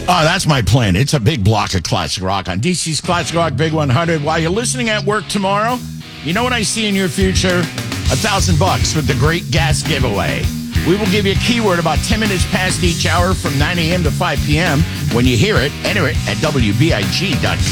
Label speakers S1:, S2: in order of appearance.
S1: Oh, that's my plan. It's a big block of classic rock on DC's Classic Rock Big 100. While you're listening at work tomorrow, you know what I see in your future? $1,000 with the great gas giveaway. We will give you a keyword about 10 minutes past each hour from 9 a.m. to 5 p.m. When you hear it, enter it at WBIG.com.